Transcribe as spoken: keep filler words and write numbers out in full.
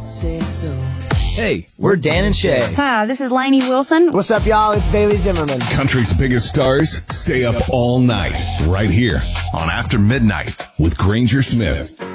say so. Hey, we're Dan and Shay. Hi, this is Lainey Wilson. What's up, y'all? It's Bailey Zimmerman. Country's biggest stars stay up all night right here on After Midnight with Granger Smith.